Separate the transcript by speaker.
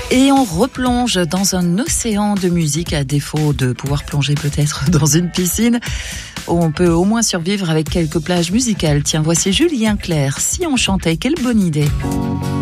Speaker 1: Et on replonge dans un océan de musique, à défaut de pouvoir plonger peut-être dans une piscine. On peut au moins survivre avec quelques plages musicales. Tiens, voici Julien Clerc. Si on chantait, quelle bonne idée!